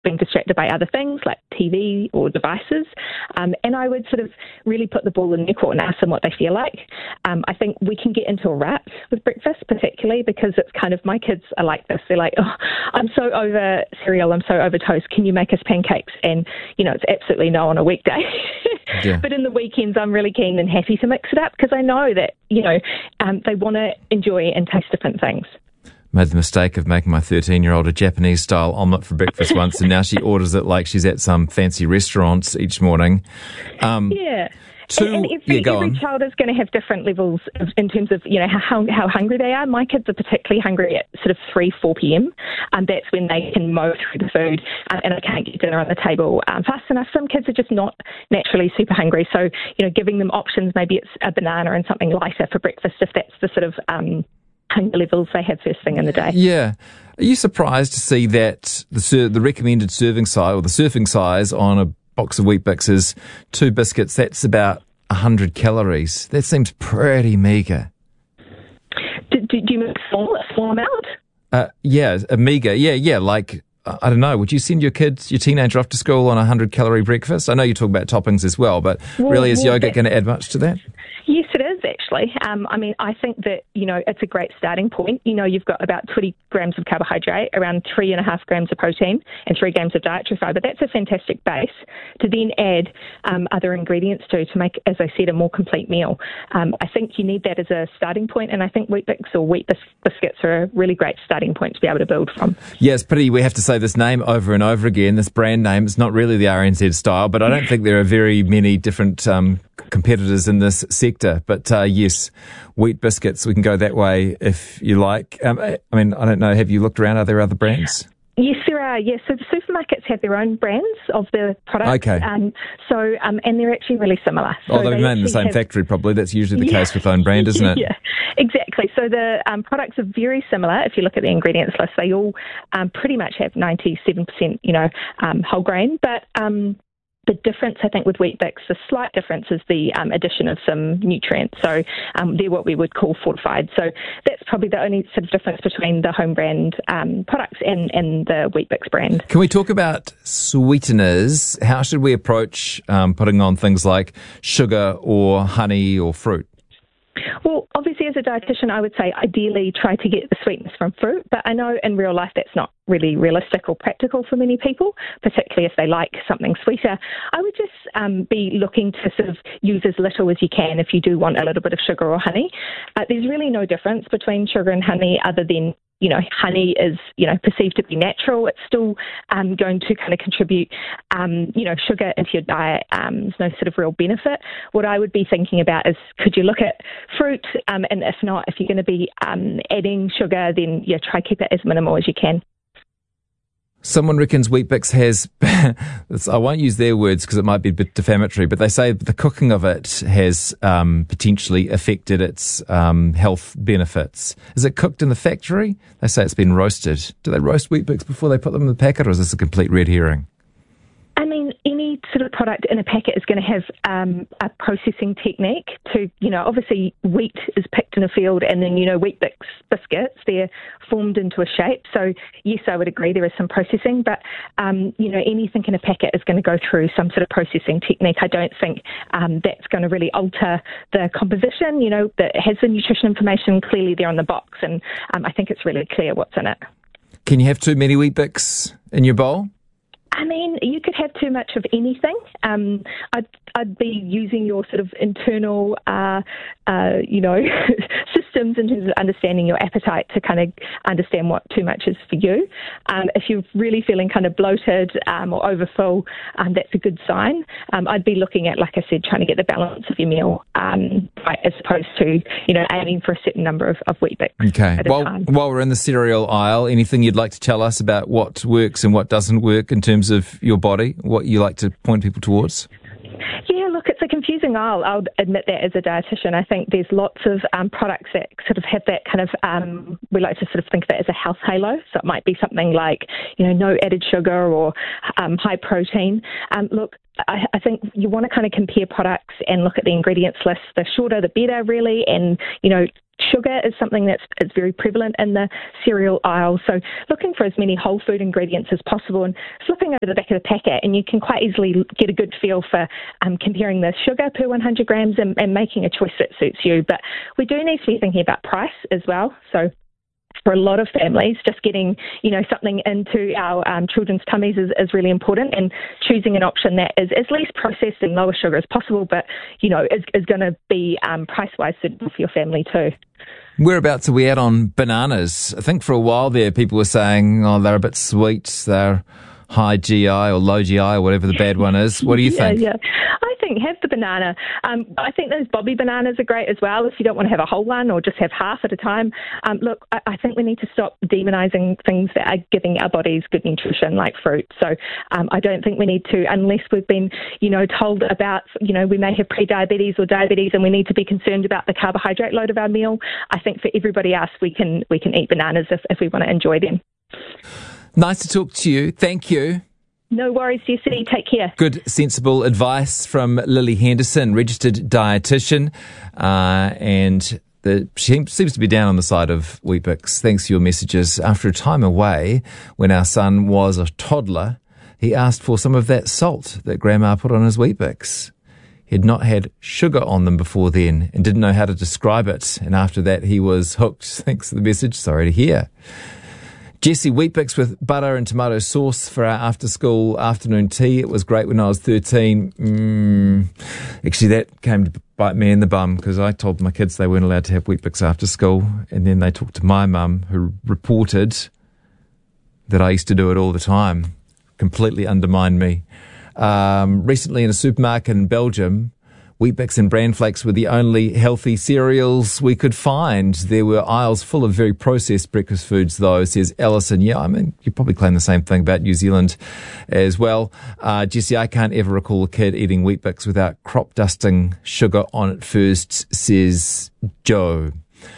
being distracted by other things like TV or devices. And I would sort of really put the ball in their court and ask them what they feel like. I think we can get into a rut with breakfast, particularly because it's kind of, my kids are like this. They're like, oh, I'm so over cereal, I'm so over toast. Can you make us pancakes? And, it's absolutely no on a weekday. Yeah. But in the weekends, I'm really keen and happy to mix it up because I know that, they want to enjoy and taste different things. Made the mistake of making my 13-year-old a Japanese-style omelette for breakfast once, and now she orders it like she's at some fancy restaurants each morning. Yeah. And every child is going to have different levels in terms of, how hungry they are. My kids are particularly hungry at sort of 3, 4 p.m. That's when they can mow through the food and I can't get dinner on the table fast enough. Some kids are just not naturally super hungry. So, giving them options, maybe it's a banana and something lighter for breakfast if that's the sort of hunger levels they have first thing in the day. Yeah. Are you surprised to see that the recommended serving size or the surfing size on a box of Weet-Bix is 2 biscuits? That's about 100 calories. That seems pretty meagre. Do you mean a small amount? Yeah, a meagre. Yeah, like, I don't know, would you send your teenager off to school on a 100-calorie breakfast? I know you talk about toppings as well, but really is yogurt going to add much to that? Yes, it is, actually. I think that, it's a great starting point. You've got about 20 grams of carbohydrate, around 3.5 grams of protein, and 3 grams of dietary fibre. That's a fantastic base to then add other ingredients to make, as I said, a more complete meal. I think you need that as a starting point, and I think Weet-Bix or wheat biscuits are a really great starting point to be able to build from. Yeah, it's pretty. We have to say this name over and over again, this brand name. It's not really the RNZ style, but I don't think there are very many different competitors in this sector. But yes, wheat biscuits, we can go that way if you like. I don't know, have you looked around? Are there other brands? Yes, there are. Yes, so the supermarkets have their own brands of the products. Okay. And they're actually really similar. So they're made in the same factory, probably. That's usually the case with own brand, isn't it? Yeah, exactly. So the products are very similar. If you look at the ingredients list, they all pretty much have 97%, whole grain, but the difference, I think, with Weet-Bix, the slight difference is the addition of some nutrients. So they're what we would call fortified. So that's probably the only sort of difference between the home brand products and the Weet-Bix brand. Can we talk about sweeteners? How should we approach putting on things like sugar or honey or fruit? Well, obviously, as a dietitian, I would say ideally try to get the sweetness from fruit, but I know in real life that's not really realistic or practical for many people, particularly if they like something sweeter. I would just be looking to sort of use as little as you can if you do want a little bit of sugar or honey. There's really no difference between sugar and honey other than honey is, perceived to be natural. It's still going to kind of contribute, sugar into your diet. There's no sort of real benefit. What I would be thinking about is, could you look at fruit? And if not, if you're going to be adding sugar, then try keep it as minimal as you can. Someone reckons Weet-Bix has, I won't use their words because it might be a bit defamatory, but they say the cooking of it has potentially affected its health benefits. Is it cooked in the factory? They say it's been roasted. Do they roast Weet-Bix before they put them in the packet, or is this a complete red herring? I mean, any sort of product in a packet is going to have a processing technique to, obviously wheat is picked in a field and then, Weet-Bix biscuits, they're formed into a shape. So, yes, I would agree there is some processing, but, anything in a packet is going to go through some sort of processing technique. I don't think that's going to really alter the composition, that has the nutrition information clearly there on the box, and I think it's really clear what's in it. Can you have too many Weet-Bix in your bowl? I mean, you could have too much of anything. I'd be using your sort of internal, systems in terms of understanding your appetite to kind of understand what too much is for you. If you're really feeling kind of bloated or overfull, that's a good sign. I'd be looking at, like I said, trying to get the balance of your meal, right, as opposed to, aiming for a certain number of Weet-Bix. Okay. While we're in the cereal aisle, anything you'd like to tell us about what works and what doesn't work in terms of your body, what you like to point people towards? Yeah, look, it's a confusing aisle. I'll admit that as a dietitian. I think there's lots of products that sort of have that kind of, we like to sort of think of it as a health halo. So it might be something like, no added sugar or high protein. Look, I think you want to kind of compare products and look at the ingredients list. The shorter, the better, really. And, sugar is something that's very prevalent in the cereal aisle. So looking for as many whole food ingredients as possible and flipping over the back of the packet, and you can quite easily get a good feel for comparing the sugar per 100 grams and making a choice that suits you. But we do need to be thinking about price as well. So for a lot of families, just getting, something into our children's tummies is really important, and choosing an option that is as least processed and lower sugar as possible, but, is going to be price-wise suitable for your family too. Whereabouts are we at on bananas? I think for a while there, people were saying, they're a bit sweet, they're high GI or low GI or whatever the bad one is. What do you think? Yeah. I think have the banana. I think those bobby bananas are great as well if you don't want to have a whole one or just have half at a time. Look, I think we need to stop demonising things that are giving our bodies good nutrition like fruit. So I don't think we need to, unless we've been, told about, we may have pre-diabetes or diabetes and we need to be concerned about the carbohydrate load of our meal. I think for everybody else, we can eat bananas if we want to enjoy them. Nice to talk to you. Thank you. No worries, Jessie. Take care. Good, sensible advice from Lily Henderson, registered dietitian, and she seems to be down on the side of Weet-Bix. Thanks for your messages. After a time away, when our son was a toddler, he asked for some of that salt that Grandma put on his Weet-Bix. He had not had sugar on them before then and didn't know how to describe it. And after that, he was hooked. Thanks for the message. Sorry to hear. Jessie, Weet-Bix with butter and tomato sauce for our after-school afternoon tea. It was great when I was 13. Actually, that came to bite me in the bum because I told my kids they weren't allowed to have Weet-Bix after school. And then they talked to my mum, who reported that I used to do it all the time. Completely undermined me. Recently in a supermarket in Belgium, Weet-Bix and Bran Flakes were the only healthy cereals we could find. There were aisles full of very processed breakfast foods, though, says Ellison. Yeah, I mean, you probably claim the same thing about New Zealand as well. Jessie, I can't ever recall a kid eating Weet-Bix without crop dusting sugar on it first, says Joe.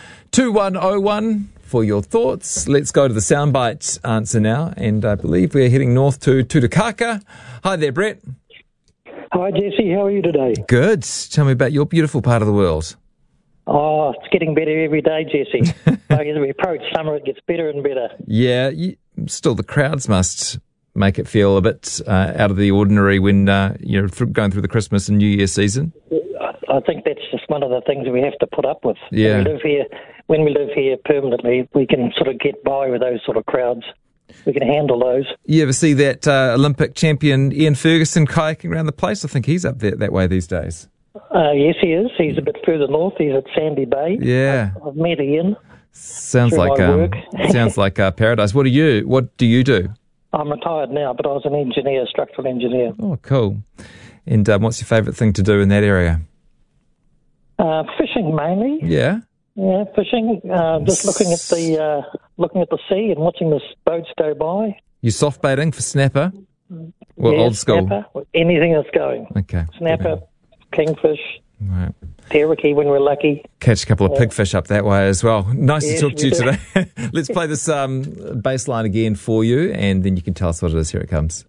2101 for your thoughts. Let's go to the soundbite answer now, and I believe we're heading north to Tutukaka. Hi there, Brett. Hi, Jessie. How are you today? Good. Tell me about your beautiful part of the world. Oh, it's getting better every day, Jessie. As we approach summer, it gets better and better. Yeah, still the crowds must make it feel a bit out of the ordinary when you're going through the Christmas and New Year season. I think that's just one of the things we have to put up with. Yeah. When we live here permanently, we can sort of get by with those sort of crowds. We can handle those. You ever see that Olympic champion Ian Ferguson kayaking around the place? I think he's up there that way these days. Yes, he is. He's a bit further north. He's at Sandy Bay. Yeah. I've met Ian. Sounds like paradise. What do you do? I'm retired now, but I was an engineer, structural engineer. Oh, cool. And what's your favourite thing to do in that area? Fishing mainly. Yeah. Yeah, fishing. Just looking at the sea and watching the boats go by. You soft baiting for snapper? Well, old school. Snapper, anything that's going. Okay. Snapper, kingfish, right. Teriki when we're lucky. Catch a couple of pigfish up that way as well. Nice to talk to you today. Let's play this bass line again for you, and then you can tell us what it is. Here it comes.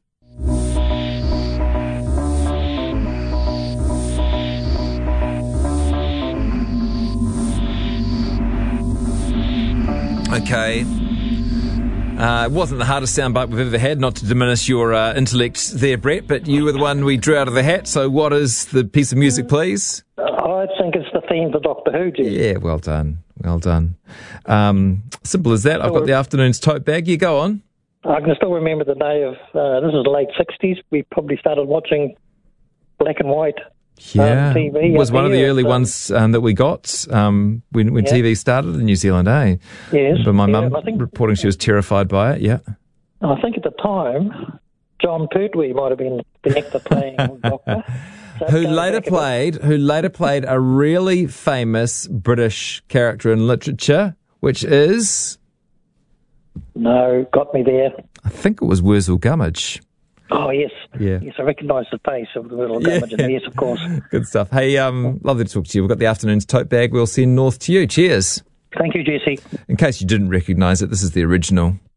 Okay. It wasn't the hardest soundbite we've ever had, not to diminish your intellect there, Brett, but you were the one we drew out of the hat. So what is the piece of music, please? I think it's the theme for Doctor Who, Jim. Yeah, well done. Well done. Simple as that. I've got the afternoon's tote bag. You go on. I can still remember the day of, this is the late 60s. We probably started watching black and white TV. It was one of the early ones that we got when TV started in New Zealand, eh? Yes. But my mum reporting she was terrified by it, yeah. I think at the time, John Pertwee might have been the actor playing Doctor. So who later played a really famous British character in literature, which is... No, got me there. I think it was Wurzel Gummidge. Oh, yes. Yeah. Yes, I recognise the face of the little Gummidge. Yeah. Yes, of course. Good stuff. Hey, lovely to talk to you. We've got the afternoon's tote bag. We'll send north to you. Cheers. Thank you, Jessie. In case you didn't recognise it, this is the original.